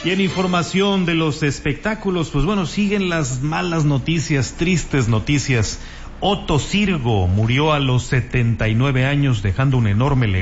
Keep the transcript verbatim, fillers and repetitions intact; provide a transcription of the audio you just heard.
Y en información de los espectáculos, pues bueno, siguen las malas noticias, tristes noticias. Otto Sirgo murió a los setenta y nueve años, dejando un enorme legado.